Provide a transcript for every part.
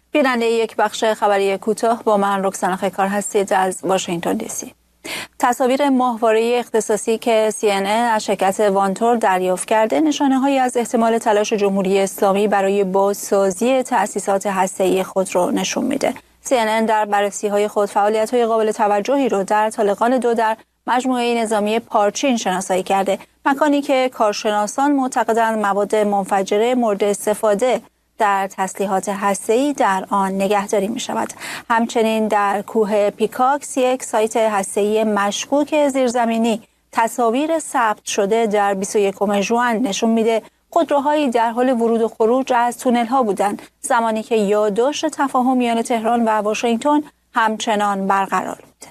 بیننده یک بخش خبری کوتاه با من رکسانا خیکار هستید از واشنگتن دی سی. تصاویر ماهواره اختصاصی که CNN از شرکت وانتور دریافت کرده نشانه‌هایی از احتمال تلاش جمهوری اسلامی برای بازسازی تأسیسات هسته‌ای خود را نشون میده. CNN در بررسی‌های خود فعالیت‌های قابل توجهی رو در طالقان 2 در مجموعه نظامی پارچین شناسایی کرده، مکانی که کارشناسان معتقدند مواد منفجره مورد استفاده در تسلیحات هسته‌ای در آن نگهداری می‌شود. همچنین در کوه پیکاکس، یک سایت هسته‌ای مشکوک زیرزمینی، تصاویر ثبت شده در 21 ژوئن نشون میده خودروهایی در حال ورود و خروج از تونل‌ها بودند، زمانی که یادداشت تفاهم میان تهران و واشنگتن همچنان برقرار بود.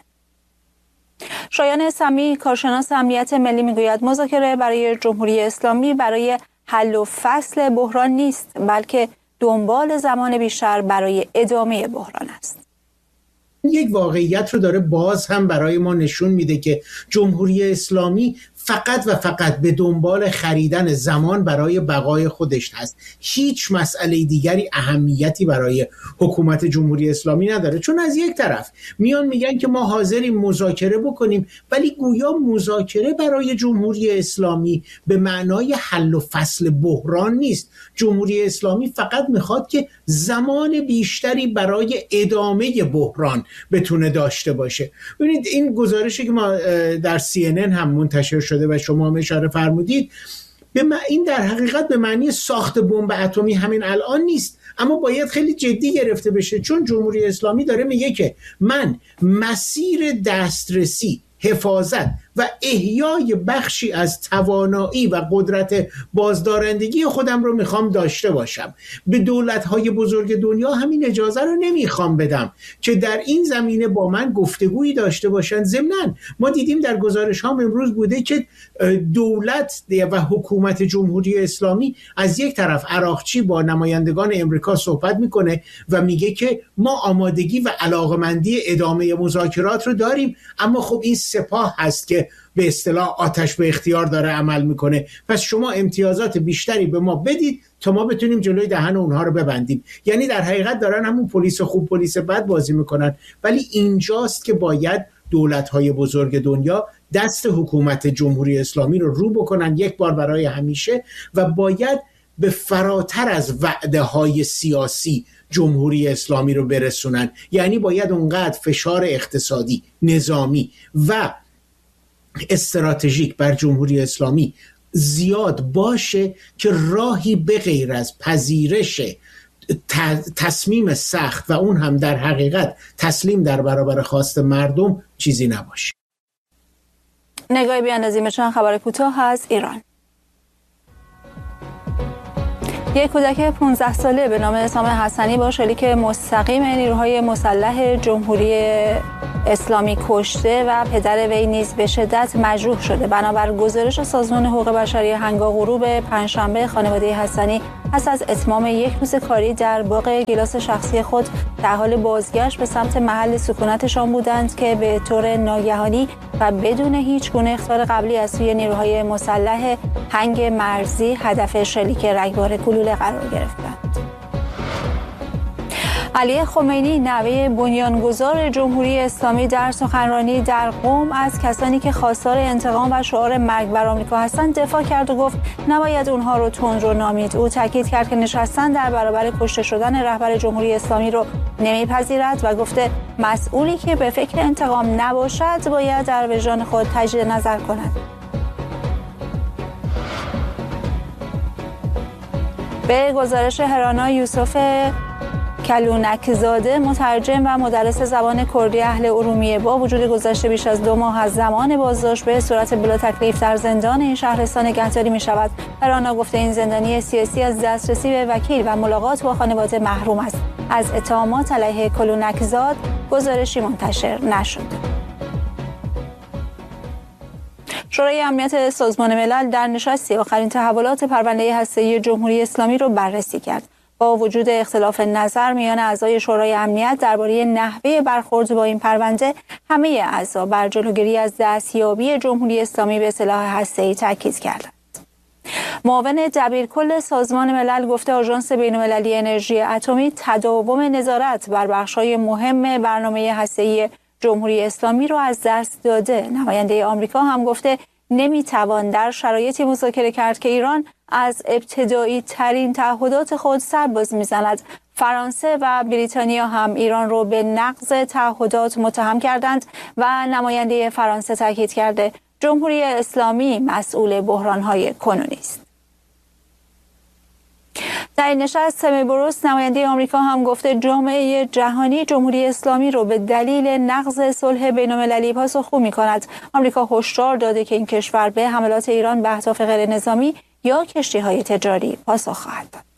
شایان سمی، کارشناس امنیت ملی، میگوید مذاکره برای جمهوری اسلامی برای حل و فصل بحران نیست، بلکه دنبال زمان بیشتر برای ادامه بحران است. یک واقعیت رو داره باز هم برای ما نشون میده که جمهوری اسلامی فقط و فقط به دنبال خریدن زمان برای بقای خودش هست. هیچ مسئله دیگری اهمیتی برای حکومت جمهوری اسلامی نداره، چون از یک طرف میان میگن که ما حاضریم مذاکره بکنیم، ولی گویا مذاکره برای جمهوری اسلامی به معنای حل و فصل بحران نیست. جمهوری اسلامی فقط میخواد که زمان بیشتری برای ادامه بحران بتونه داشته باشه. ببینید این گزارشی که ما در CNN هم منتشر شده و شما هم اشاره فرمودید، این در حقیقت به معنی ساخت بمب اتمی همین الان نیست، اما باید خیلی جدی گرفته بشه، چون جمهوری اسلامی داره میگه که من مسیر دسترسی، حفاظت و احیای بخشی از توانایی و قدرت بازدارندگی خودم رو میخوام داشته باشم. به دولت‌های بزرگ دنیا همین اجازه رو نمیخوام بدم که در این زمینه با من گفتگویی داشته باشن. ضمناً ما دیدیم در گزارش ها امروز بوده که دولت و حکومت جمهوری اسلامی از یک طرف عراقچی با نمایندگان امریکا صحبت میکنه و میگه که ما آمادگی و علاقمندی ادامه مذاکرات رو داریم، اما خب این سپاه هست که به اصطلاح آتش به اختیار داره عمل میکنه، پس شما امتیازات بیشتری به ما بدید تا ما بتونیم جلوی دهن اونها رو ببندیم. یعنی در حقیقت دارن همون پلیس خوب پلیس بد بازی میکنن. ولی اینجاست که باید دولت‌های بزرگ دنیا دست حکومت جمهوری اسلامی رو بکنن یک بار برای همیشه و باید به فراتر از وعده‌های سیاسی جمهوری اسلامی رو برسونن. یعنی باید اونقدر فشار اقتصادی، نظامی و استراتژیک بر جمهوری اسلامی زیاد باشه که راهی به غیر از پذیرش تصمیم سخت و اون هم در حقیقت تسلیم در برابر خواست مردم چیزی نباشه. نگاهی بیاندازیم به چند خبر کوتاه از ایران. یک کودک 15 ساله به نام سام حسنی با شلیک مستقیم نیروهای مسلح جمهوری اسلامی کشته و پدر وی نیز به شدت مجروح شده. بنابر گزارش سازمان حقوق بشری هنگام غروب پنجشنبه، خانواده حسنی پس از اتمام یک روز کاری در باغ گیلاس شخصی خود در حال بازگشت به سمت محل سکونتشان بودند که به طور ناگهانی و بدون هیچ گونه اخطار قبلی از سوی نیروهای مسلح هنگ مرزی هدف شلیک رگبار گلوله قرار گرفتند. علی خمینی، نوه بنیانگذار جمهوری اسلامی، در سخنرانی در قم از کسانی که خواستار انتقام و شعار مرگ بر آمریکا هستند دفاع کرد و گفت نباید اونها رو تندرو نامید. او تاکید کرد که نشستن در برابر کشته شدن رهبر جمهوری اسلامی رو نمیپذیرد و گفته مسئولی که به فکر انتقام نباشد باید در وجدان خود تجدید نظر کند. به گزارش هرانا یوسف کلونکزاده، مترجم و مدرس زبان کردی اهل ارومیه، با وجود گذشت بیش از 2 ماه از زمان بازداشت به صورت بلا تکلیف در زندان این شهرستان نگهداری می شود. هرانا گفته این زندانی سیاسی از دسترسی به وکیل و ملاقات با خانواده محروم است. از اتهامات علیه کلونکزاد گزارشی منتشر نشد. شورای امنیت سازمان ملل در نشستی آخرین تحولات پرونده هسته‌ای جمهوری اسلامی را بررسی کرد. با وجود اختلاف نظر میان اعضای شورای امنیت درباره نحوه برخورد با این پرونده، همه اعضا بر جلوگیری از دستیابی جمهوری اسلامی به سلاح هسته‌ای تاکید کردند. معاون دبیرکل سازمان ملل گفته آژانس بین‌المللی انرژی اتمی تداوم نظارت بر بخش‌های مهم برنامه هسته‌ای جمهوری اسلامی را از دست داده. نماینده آمریکا هم گفته نمیتوان در شرایطی مذاکره کرد که ایران از ابتدایی ترین تعهدات خود سرباز میزند. فرانسه و بریتانیا هم ایران را به نقض تعهدات متهم کردند و نماینده فرانسه تاکید کرده جمهوری اسلامی مسئول بحران‌های کنونی است. در این نشست تمی بروس نماینده آمریکا هم گفته جامعه جهانی جمهوری اسلامی رو به دلیل نقض صلح بین‌المللی پاسخگو می‌کند. آمریکا هشدار داده که این کشور به حملات ایران به اهداف غیر نظامی یا کشتی‌های تجاری پاسخ خواهد داد.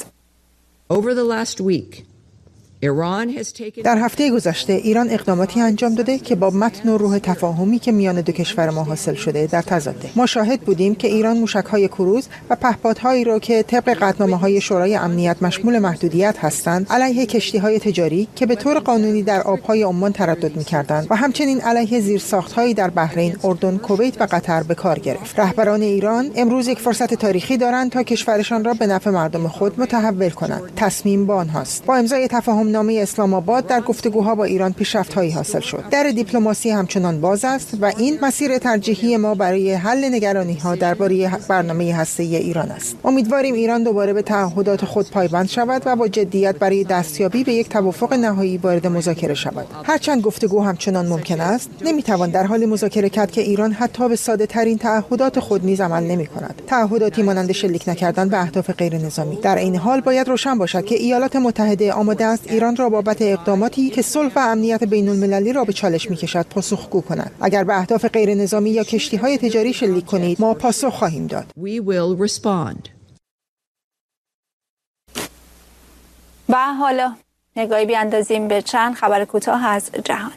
در هفته گذشته ایران اقداماتی انجام داده که با متن و روح تفاهمی که میان دو کشور ما حاصل شده در تضاده. ما شاهد بودیم که ایران موشک‌های کروز و پهپادهایی را که طبق قطعنامه‌های شورای امنیت مشمول محدودیت هستند علیه کشتی‌های تجاری که به طور قانونی در آب‌های عمان تردد می‌کردند و همچنین علیه زیرساخت‌هایی در بحرین، اردن، کویت و قطر به کار گرفت. رهبران ایران امروز یک فرصت تاریخی دارند تا کشورشان را به نفع مردم خود متحول کنند. تصمیم با آنهاست. با امضای تفاهم نامه اسلام آباد در گفتگوها با ایران پیشرفت‌هایی حاصل شد. در دیپلماسی همچنان باز است و این مسیر ترجیحی ما برای حل نگرانی‌ها درباره برنامه هسته‌ای ایران است. امیدواریم ایران دوباره به تعهدات خود پایبند شود و با جدیت برای دستیابی به یک توافق نهایی وارد مذاکره شود. هرچند گفتگو همچنان ممکن است، نمی‌توان در حال مذاکره کرد که ایران حتی به ساده‌ترین تعهدات خود نیز عمل نمی‌کند. تعهداتی مانند شلیک نکردن به اهداف غیر نظامی. در این حال باید روشن باشد که ایالات متحده آماده است ایران را بابت اقداماتی که صلح و امنیت بین‌المللی را به چالش می‌کشد پاسخگو کند. اگر به اهداف غیر نظامی یا کشتی‌های تجاری شلیک کنید، ما پاسخ خواهیم داد. و حالا نگاهی بیاندازیم به چند خبر کوتاه از جهان.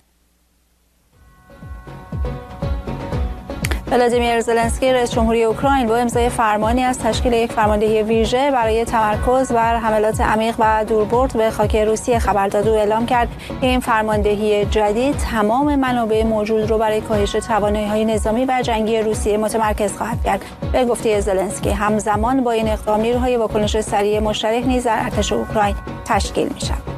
ولادیمیر زلنسکی رئیس جمهوری اوکراین با امضای فرمانی از تشکیل یک فرماندهی ویژه برای تمرکز بر حملات عمیق و دوربرد به خاک روسیه خبر داد و اعلام کرد که این فرماندهی جدید تمام منابع موجود رو برای کاهش توانایی‌های نظامی و جنگی روسیه متمرکز خواهد کرد. به گفته زلنسکی همزمان با این اقدام نیروهای واکنش سریع مشترک نیز در ارتش اوکراین تشکیل می‌شود.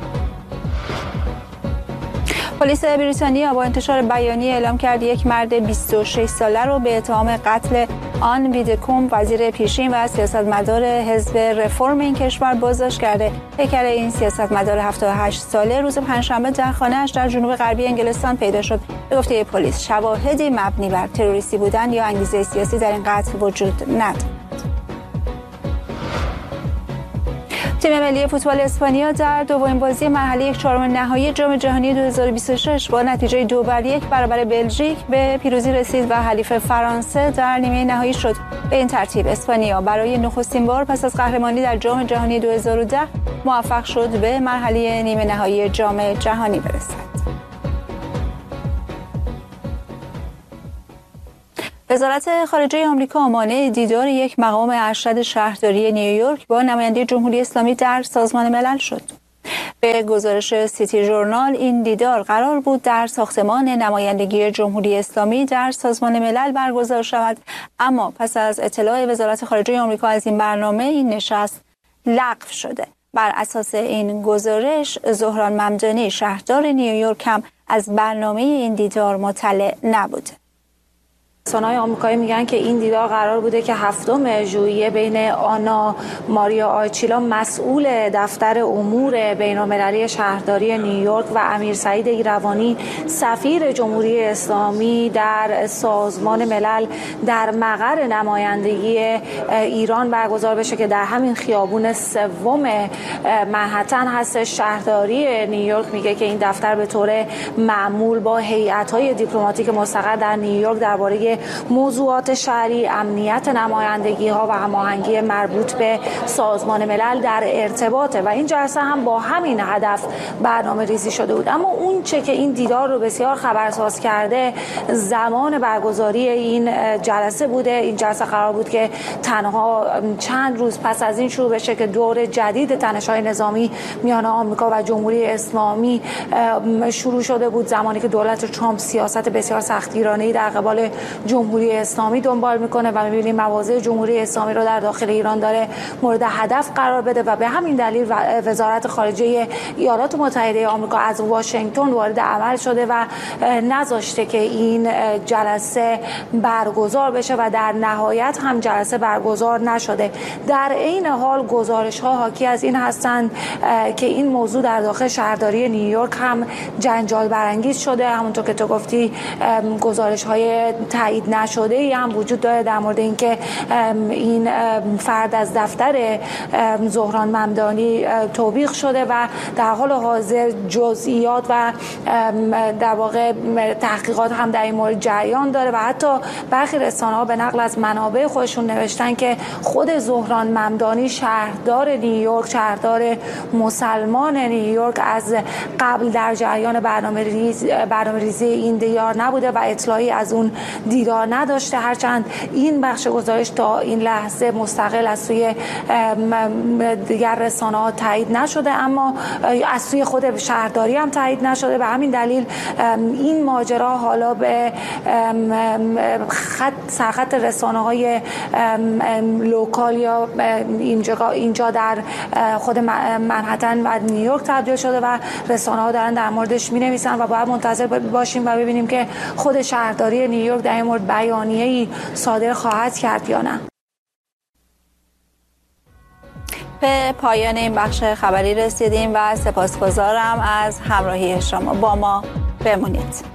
پلیس بریتانیا با انتشار بیانیه اعلام کرد یک مرد 26 ساله را به اتهام قتل آن ویدکوم وزیر پیشین و سیاستمدار حزب رفرم این کشور بازداشت کرده. پیکر این سیاستمدار 78 ساله روز پنجشنبه در خانه‌اش در جنوب غربی انگلستان پیدا شد. به گفته پلیس شواهدی مبنی بر تروریستی بودن یا انگیزه سیاسی در این قتل وجود ندارد. تیم ملی فوتبال اسپانیا در دومین بازی مرحله 1/4 نهایی جام جهانی 2026 با نتیجه 2-1 برابر بلژیک به پیروزی رسید و حریف فرانسه در نیمه نهایی شد. به این ترتیب اسپانیا برای نخستین بار پس از قهرمانی در جام جهانی 2010 موفق شد به مرحله نیمه نهایی جام جهانی برسد. وزارت خارجه آمریکا مانع دیدار یک مقام ارشد شهرداری نیویورک با نماینده جمهوری اسلامی در سازمان ملل شد. به گزارش سیتی ژورنال این دیدار قرار بود در ساختمان نمایندگی جمهوری اسلامی در سازمان ملل برگزار شود، اما پس از اطلاع وزارت خارجه آمریکا از این برنامه این نشست لغو شده. بر اساس این گزارش زهران ممدانی شهردار نیویورک هم از برنامه این دیدار مطلع نبود. رسانه‌های آمریکایی میگن که این دیدار قرار بوده که 7 ژوئیه بین آنا ماریا آرچیلا مسئول دفتر امور بین‌المللی شهرداری نیویورک و امیر سعید ایروانی سفیر جمهوری اسلامی در سازمان ملل در مقر نمایندگی ایران برگزار بشه که در همین خیابون 3 منهتن هست. شهرداری نیویورک میگه که این دفتر به طور معمول با هیئت‌های دیپلماتیک مستقر در نیویورک درباره موضوعات شهری، امنیت نمایندگی‌ها و هماهنگی مربوط به سازمان ملل در ارتباطه و این جلسه هم با همین هدف برنامه‌ریزی شده بود. اما اون چه که این دیدار رو بسیار خبرساز کرده زمان برگزاری این جلسه بوده. این جلسه قرار بود که تنها چند روز پس از این شروع بشه که دور جدید تنش‌های نظامی میان آمریکا و جمهوری اسلامی شروع شده بود، زمانی که دولت ترامپ سیاست بسیار سختگیرانه‌ای در قبال جمهوری اسلامی دنبال میکنه و میبینیم مواضع جمهوری اسلامی رو در داخل ایران داره مورد هدف قرار بده و به همین دلیل وزارت خارجه ایالات متحده آمریکا از واشنگتن وارد عمل شده و نذاشته که این جلسه برگزار بشه و در نهایت هم جلسه برگزار نشده. در عین حال گزارش‌ها حاکی از این هستند که این موضوع در داخل شهرداری نیویورک هم جنجال برانگیز شده. همونطور که تو گفتی گزارش‌های تایید نشده ای هم وجود داره در مورد اینکه این فرد از دفتر زهران ممدانی توبیخ شده و در حال حاضر جزئیات و در واقع تحقیقات هم در این مورد جریان داره و حتی برخی رسانه‌ها به نقل از منابع خودشون نوشتن که خود زهران ممدانی شهردار نیویورک، شهردار مسلمان نیویورک، از قبل در جریان برنامه‌ریزی این دیدار نبوده و اطلاعی از اون دیدار نداشته، هرچند این بخش گزارش تا این لحظه مستقل از سوی دیگر رسانه‌ها تایید نشده، اما از سوی خود شهرداری هم تایید نشده. به همین دلیل این ماجرا حالا به سرخط رسانه‌های لوکال یا اینجا در خود منهتن و نیویورک تبدیل شده و رسانه‌ها دارن در موردش می‌نویسن و باید منتظر باشیم و ببینیم که خود شهرداری نیویورک در این مورد بیانیه‌ای صادر خواهد کرد یا نه. به پایان این بخش خبری رسیدیم و سپاسگزارم از همراهی شما. با ما بمونید.